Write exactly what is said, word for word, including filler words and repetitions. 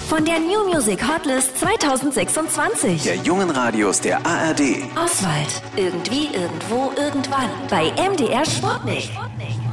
Von der New Music Hotlist zwanzig sechsundzwanzig. Der jungen Radios der A R D. Oswald. Irgendwie, irgendwo, irgendwann. Bei M D R Sputnik.